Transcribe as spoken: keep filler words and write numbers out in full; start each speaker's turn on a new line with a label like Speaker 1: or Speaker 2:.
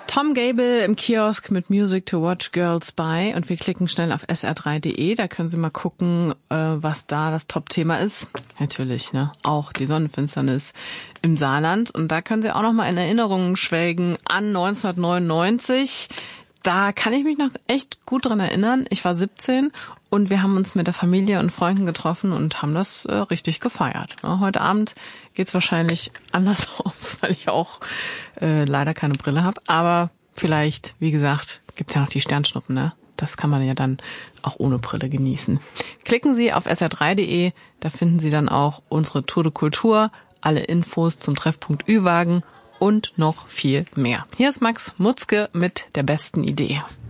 Speaker 1: Tom Gable im Kiosk mit Music to Watch Girls By und wir klicken schnell auf S R drei Punkt de. Da können Sie mal gucken, was da das Top-Thema ist. Natürlich, ne, auch die Sonnenfinsternis im Saarland. Und da können Sie auch noch mal in Erinnerungen schwelgen an neunzehnhundertneunundneunzig. Da kann ich mich noch echt gut dran erinnern. Ich war siebzehn und wir haben uns mit der Familie und Freunden getroffen und haben das äh, richtig gefeiert. Ja, heute Abend geht's wahrscheinlich anders aus, weil ich auch äh, leider keine Brille habe. Aber vielleicht, wie gesagt, gibt's ja noch die Sternschnuppen, ne? Das kann man ja dann auch ohne Brille genießen. Klicken Sie auf S R drei Punkt de, da finden Sie dann auch unsere Tour de Kultur, alle Infos zum Treffpunkt Ü-Wagen und noch viel mehr. Hier ist Max Mutzke mit der besten Idee.